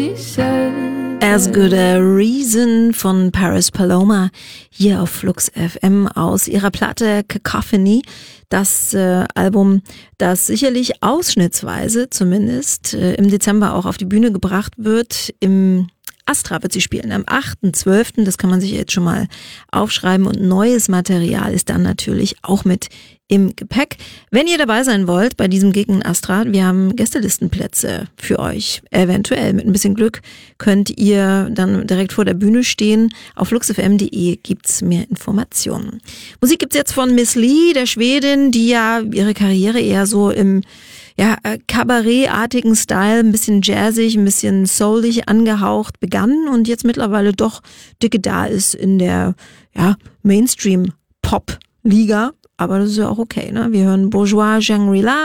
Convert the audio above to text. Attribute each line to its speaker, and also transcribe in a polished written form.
Speaker 1: As Good a Reason von Paris Paloma hier auf Flux FM aus ihrer Platte Cacophony. Das Album, das sicherlich ausschnittsweise zumindest im Dezember auch auf die Bühne gebracht wird. Im Astra wird sie spielen am 8.12., das kann man sich jetzt schon mal aufschreiben, und neues Material ist dann natürlich auch mit im Gepäck. Wenn ihr dabei sein wollt bei diesem Gig in Astra, wir haben Gästelistenplätze für euch. Eventuell mit ein bisschen Glück könnt ihr dann direkt vor der Bühne stehen. Auf fluxfm.de gibt's mehr Informationen. Musik gibt's jetzt von Miss Li, der Schwedin, die ja ihre Karriere eher so im Kabarettartigen Style, ein bisschen jazzig, ein bisschen soulig angehaucht begann und jetzt mittlerweile doch dicke da ist in der Mainstream-Pop-Liga. Aber das ist ja auch okay, ne? Wir hören Bourgeois Shangri-La.